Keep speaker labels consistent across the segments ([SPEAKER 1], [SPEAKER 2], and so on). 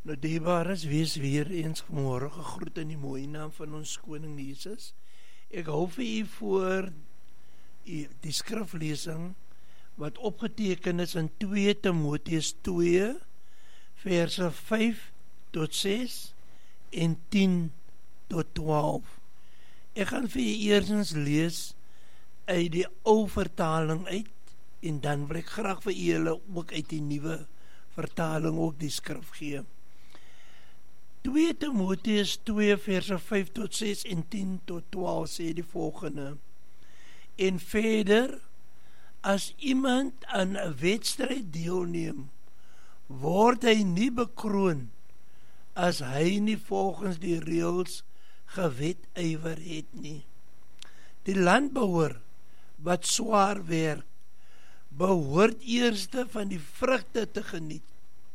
[SPEAKER 1] Nou dierbares, wees weer eens vanmorgen gegroet in die mooie naam van ons koning Jesus. Ek hou vir u voor die skriflesing wat opgeteken is in 2 Timotheus 2 verse 5 tot 6 en 10 tot 12. Ek gaan vir u eerstens lees uit die ou vertaling uit en dan wil ek graag vir julle ook uit die nuwe vertaling ook die skrif gee. 2 Timotheus 2 verse 5 tot 6 en 10 tot 12 sê die volgende: En verder, as iemand aan 'n wedstryd deelneem, word hy nie bekroon as hy nie volgens die reëls gewedywer het nie. Die landbouer wat swaar werk, behoort eerste van die vrugte te geniet.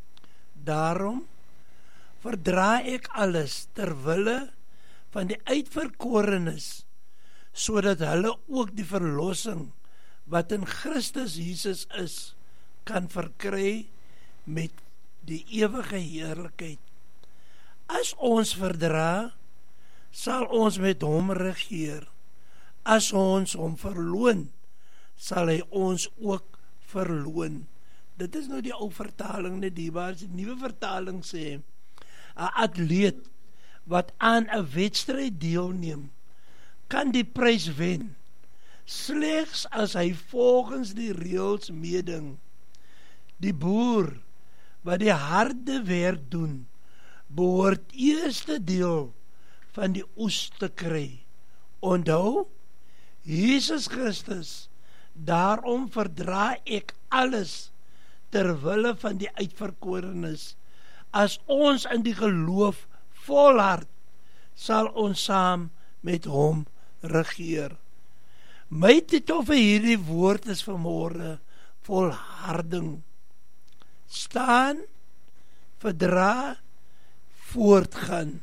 [SPEAKER 1] Daarom verdra ek alles ter wille van die uitverkorenes, sodat hulle ook die verlossing wat in Christus Jesus is, kan verkry met die ewige heerlikheid. As ons verdra, sal ons met hom regeer. As ons hom verloon, sal hy ons ook verloon. Dit is nou die ou vertaling, die nuwe vertaling sê: 'n atleet wat aan 'n wedstryd deelneem, kan die prys wen, slegs as hy volgens die reëls meeding. Die boer wat die harde werk doen, behoort eerste deel van die oes te kry. Onthou, Jesus Christus, daarom verdra ek alles ter wille van die uitverkorenes. As ons in die geloof volhard, sal ons saam met hom regeer. My titel vir hierdie woord is vanmôre volharding. Staan, verdra, voortgaan.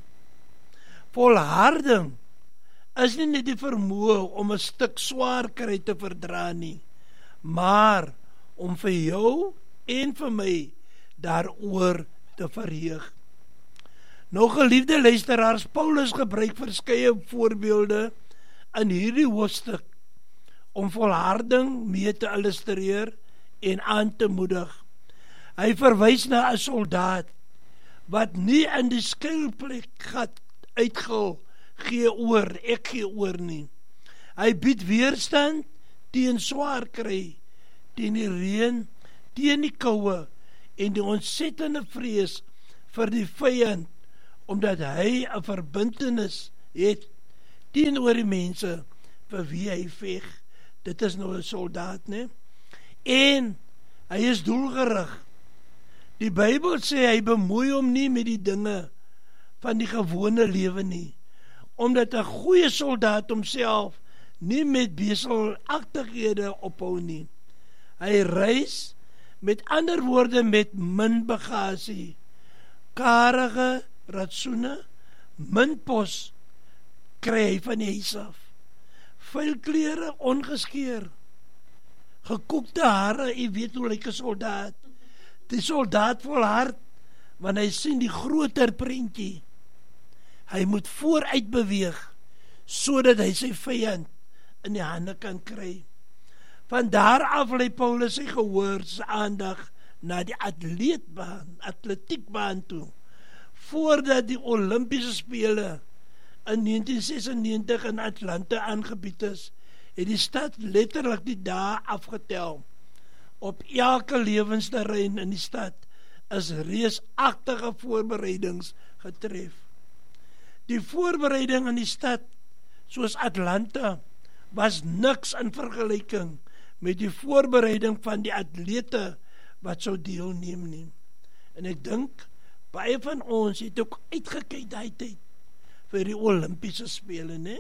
[SPEAKER 1] Volharding is nie net die vermoë om 'n stuk swaar kry te verdra nie, maar om vir jou en vir my daaroor te verheug. Nou geliefde luisteraars, Paulus gebruik verskeie voorbeelde in hierdie hoofstuk om volharding mee te illustreer en aan te moedig. Hy verwys na 'n soldaat wat nie in die skuilplek gat uitgil, ek gee oor nie. Hy bied weerstand teen swaar kry, teen die reën, teen die koue en die ontsettende vrees vir die vyand, omdat hy 'n verbintenis het teenoor die mense vir wie hy veg. Dit is nou 'n soldaat, né? En hy is doelgerig. Die Bybel sê hy bemoei hom nie met die dinge van die gewone lewe nie, omdat 'n goeie soldaat homself nie met beselagtighede ophou nie. Hy reis, met ander woorde, met min bagasie, karige ratsoene, min pos kry hy van die huis af, vuil klere ongeskeer, gekoekte hare. Jy weet hoe lyk 'n soldaat. Die soldaat volhard, want hy sien die groter prentjie. Hy moet vooruit beweeg, sodat hy sy vyand in die hande kan kry. Van daar af lei Paulus sy gehoor, sy aandag na die atletiekbaan toe. Voordat die Olimpiese Spele in 1996 in Atlanta aangebied is, het die stad letterlik die dae afgetel. Op elke lewensterrein in die stad is reusagtige voorbereidings getref. Die voorbereiding in die stad, soos Atlanta, was niks in vergelyking met die voorbereiding van die atlete wat sou deelneem nie. En ek dink, baie van ons het ook uitgekyk daai tyd vir die Olimpiese Spele, né?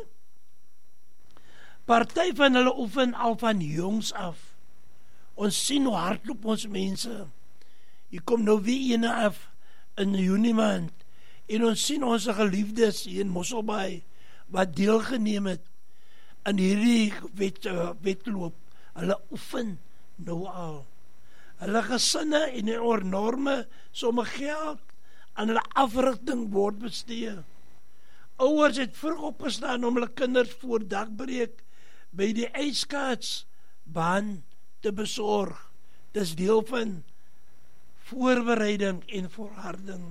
[SPEAKER 1] Party van hulle oefen al van jongs af. Ons sien hoe hardloop ons mense. Hier kom nou weer ene af in Junie maand, en ons sien ons geliefdes hier in Mosselbaai wat deelgeneem het aan hierdie wedloop. Hulle oefen nou al. Hulle gesinne en 'n enorme somme geld aan hulle afrigting word bestee. Ouers het vroeg opgestaan om hulle kinders voor dagbreek by die ijskaatsbaan te besorg. Dis deel van voorbereiding en volharding.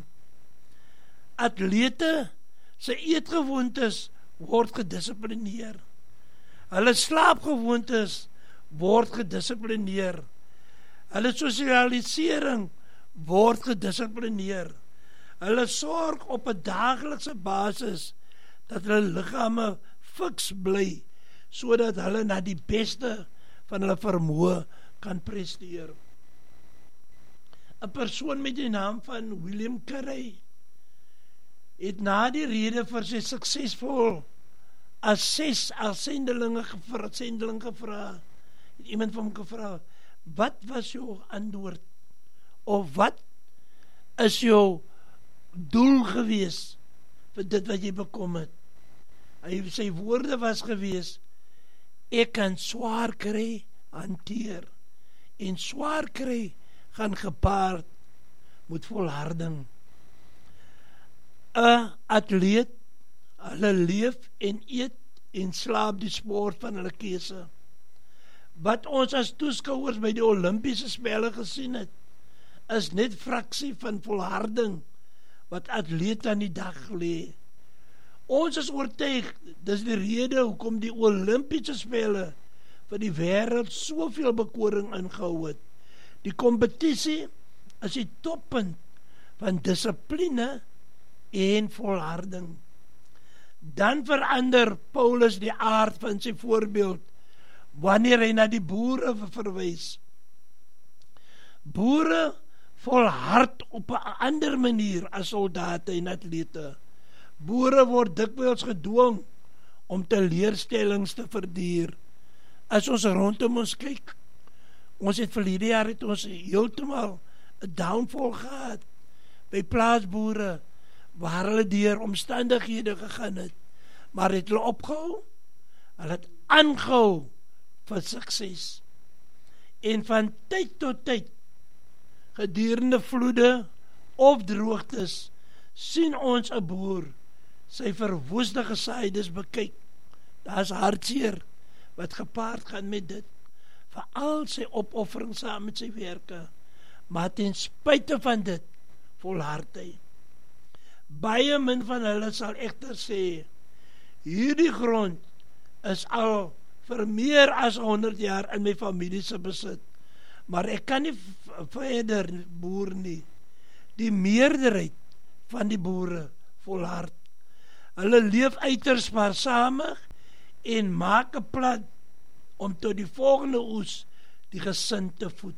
[SPEAKER 1] Atlete se eetgewoontes word gedissiplineer. Hulle slaapgewoontes word gedissiplineer. Hulle sosialisering word gedissiplineer. Hulle sorg op 'n daaglikse basis dat hulle liggame fiks bly, sodat hulle na die beste van hulle vermoë kan presteer. 'n Persoon met die naam van William Carey het na die rede vir sy suksesvol as 6 sendeling gevra. Het iemand van hom gevra, wat was jou antwoord? Of wat is jou doel gewees vir dit wat jy bekom het? Sy woorde was gewees, ek kan swaar kry hanteer, en swaar kry gaan gepaard met volharding. 'n Atleet, hulle leef en eet en slaap die sport van hulle keuse. Wat ons as toeskouers by die Olimpiese spele gesien het, is net fraksie van volharding wat atlete aan die dag lê. Ons is oortuig, dis die rede hoekom die Olimpiese spele vir die wêreld soveel bekoring ingehou het. Die kompetisie is die toppunt van dissipline en volharding. Dan verander Paulus die aard van sy voorbeeld wanneer hy na die boere verwys. Boere volhard op 'n ander manier as soldate en atlete. Boere word dikwels gedwing om teleurstellings te verduur. As ons rondom ons kyk, ons het verlede jaar het ons heeltemal 'n downfall gehad by plaasboere, waar hulle deur omstandighede gegaan het, maar het hulle opgehou, hulle het aangehou vir sukses. En van tyd tot tyd, gedurende vloede of droogtes, sien ons 'n boer sy verwoeste gesaides bekyk. Daar's hartseer wat gepaard gaan met dit, vir al sy opoffering saam met sy werke, maar ten spyte van dit volhard hy. Baie min van hulle sal egter sê, hierdie grond is al vir meer as 100 jaar in my familie se besit, maar ek kan nie verder boer nie. Die meerderheid van die boere volhard. Hulle leef uiters spaarsamig en maak 'n plan om tot die volgende oes die gesin te voed.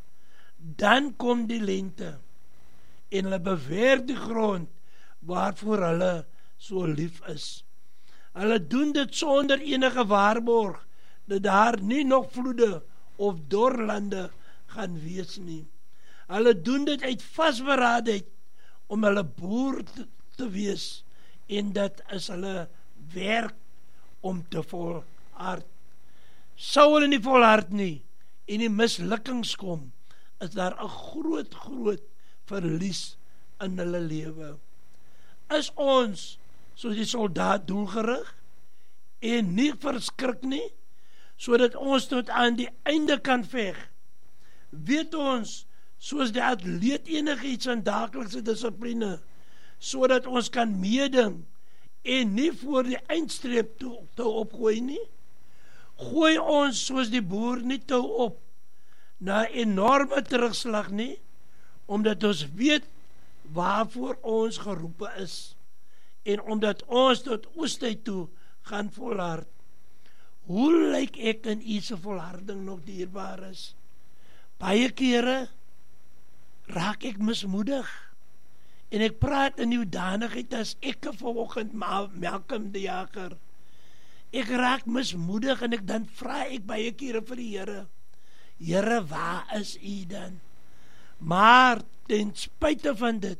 [SPEAKER 1] Dan kom die lente en hulle beweer die grond waarvoor hulle so lief is. Hulle doen dit sonder enige waarborg dat daar nie nog vloede of dorlande gaan wees nie. Hulle doen dit uit vasberadenheid om hulle boer te wees, en dit is hulle werk om te volhard. Sou hulle nie volhard nie en die mislukkings kom, is daar 'n groot verlies in hulle lewe. Is ons soos die soldaat doelgerig en nie verskrik nie, sodat ons tot aan die einde kan veg? Weet ons soos die atleet enigiets aan daaglikse dissipline, sodat ons kan meeding en nie voor die eindstreep toe opgooi nie? Gooi ons soos die boer nie tou op na enorme terugslag nie, omdat ons weet waarvoor ons geroepe is, en omdat ons tot oestyd toe gaan volhard. Hoe lyk ek in u se volharding nog dierbaar is? Baie kere raak ek mismoedig, en ek praat in die hoedanigheid as ek vanoggend Malcolm die Jager. Ek raak mismoedig en dan vra ek baie kere vir die Here, Here, waar is u dan? Maar ten spyte van dit,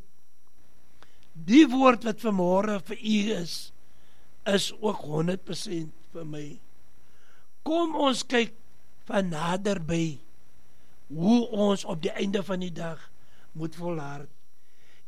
[SPEAKER 1] die woord wat vanmôre vir u is ook 100% vir my. Kom ons kyk van naderby hoe ons op die einde van die dag moet volhard.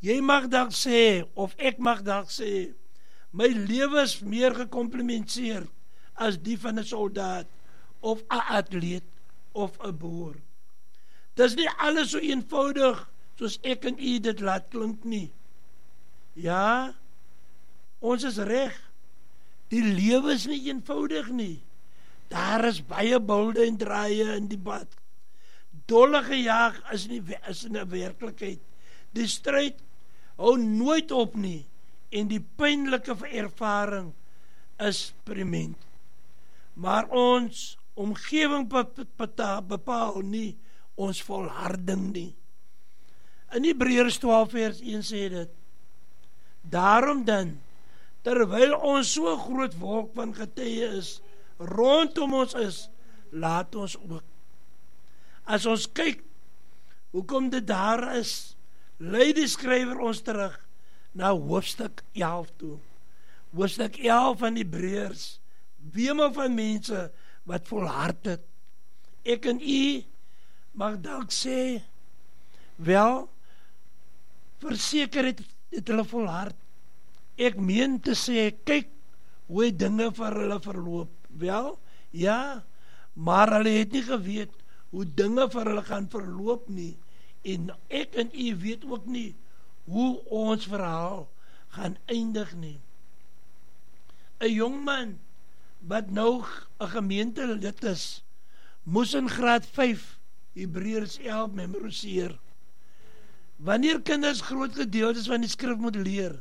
[SPEAKER 1] Jy mag dalk sê, of ek mag dalk sê, my lewe is meer gekomplimenteer as die van 'n soldaat, of 'n atleet, of 'n boer. Dis nie alles so eenvoudig, soos ek en u dit laat klink nie. Ja, ons is reg. Die lewe is nie eenvoudig nie. Daar is baie bulde en draaie in die pad. Dolle gejaag is in 'n werklikheid. Die stryd hou nooit op nie en die pynlike ervaring is permanent. Maar ons omgewing bepaal nie ons volharding nie. In Hebreërs 12 vers 1 sê dit: Daarom dan, terwyl ons so groot wolk van getuie is, rondom ons is, laat ons ook. As ons kyk, hoekom dit daar is, lei die skrywer ons terug na hoofstuk 11 toe. Hoofstuk 11 van Hebreërs, wemel van mense wat volhard het. Ek en u mag dalk sê, wel, verseker het hulle volhard. Ek meen te sê, kyk hoe dinge vir hulle verloop. Wel, ja, maar hulle het nie geweet hoe dinge vir hulle gaan verloop nie. En ek en u weet ook nie hoe ons verhaal gaan eindig nie. 'n Jong man wat nou 'n gemeentelid is, moes in graad 5 Hebreërs 11 memoriseer. Wanneer kinders groot gedeeltes van die skrif moet leer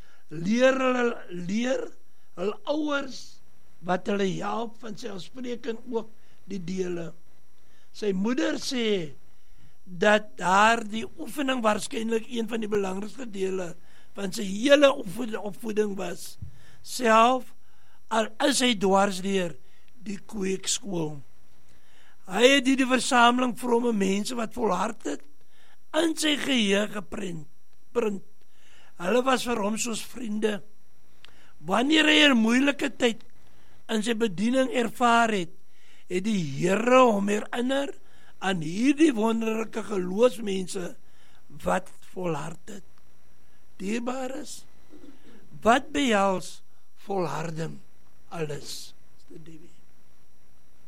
[SPEAKER 1] hul ouers wat hulle help, van selfspreekend ook die dele. Sy moeder sê dat daar die oefening waarskynlik een van die belangrikste dele van sy hele opvoeding was, self al is hy dwars deur die kweekskool. Hy het die versameling vrome mense wat volhard het in sy geheue geprint. Hulle was vir hom soos vriende. Wanneer hy 'n moeilike tyd in sy bediening ervaar het, het die Here hom herinner aan hierdie wonderlike geloofsmense wat volhard het. Dierbares, wat behels volharding alles?